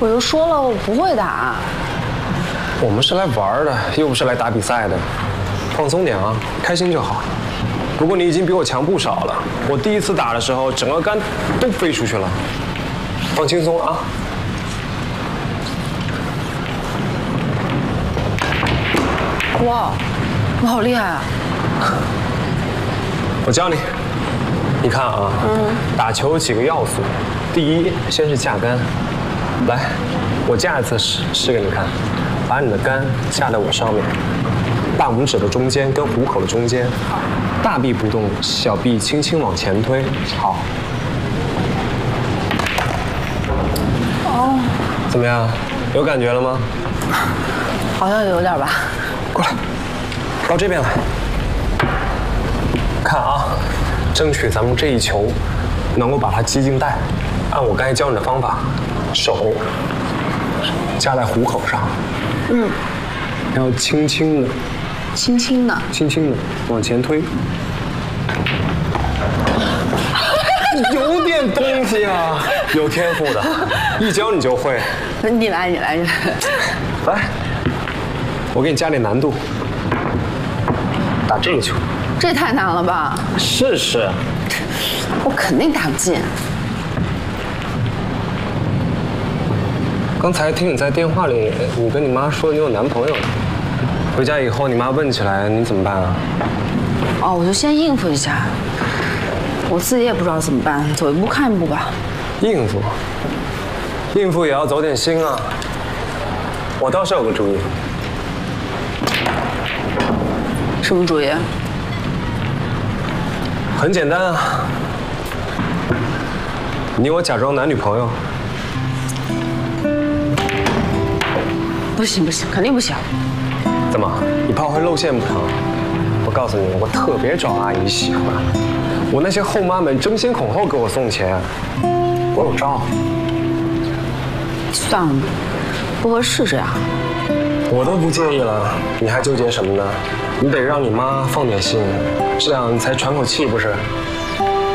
我就说了，我不会打。 我们是来玩的，又不是来打比赛的，放松点啊，开心就好。不过你已经比我强不少了，我第一次打的时候，整个杆都飞出去了。放轻松啊！ 哇，你好厉害啊！ 我教你，你看啊，打球有几个要素，第一，先是架杆。来，我架一次试给你看，把你的杆架在我上面，大拇指的中间跟虎口的中间，大臂不动，小臂轻轻往前推。好。哦，怎么样？有感觉了吗？ 好像有点吧。 过来，到这边来。看啊，争取咱们这一球能够把它击进袋。按我刚才教你的方法，手架在虎口上，然后轻轻的往前推。有点东西啊，有天赋的，一教你就会。 你来。 来，我给你加点难度，打这个球。 这也太难了吧！ 试试。 我肯定打不进。 刚才听你在电话里，你跟你妈说你有男朋友了，回家以后你妈问起来，你怎么办啊？ 哦，我就先应付一下，我自己也不知道怎么办，走一步看一步吧。 应付也要走点心啊。我倒是有个主意。 什么主意？ 很简单啊，你我假装男女朋友。 不行，肯定不行。 怎么？你怕会露馅不成？我告诉你，我特别招阿姨喜欢。我那些后妈们争先恐后给我送钱，我有招。 算了，不合适这样。 我都不介意了，你还纠结什么呢？你得让你妈放点心，这样你才喘口气，不是？